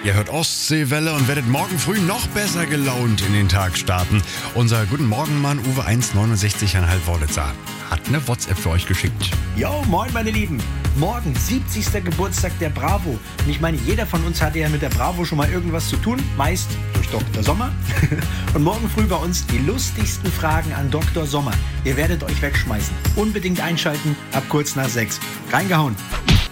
Ihr hört Ostseewelle und werdet morgen früh noch besser gelaunt in den Tag starten. Unser Guten Morgen-Mann Uwe 169,5 Wollitzer hat eine WhatsApp für euch geschickt. Jo, moin meine Lieben. Morgen, 70. Geburtstag der Bravo. Und ich meine, jeder von uns hatte ja mit der Bravo schon mal irgendwas zu tun. Meist durch Dr. Sommer. Und morgen früh bei uns die lustigsten Fragen an Dr. Sommer. Ihr werdet euch wegschmeißen. Unbedingt einschalten, ab kurz nach 6. Reingehauen.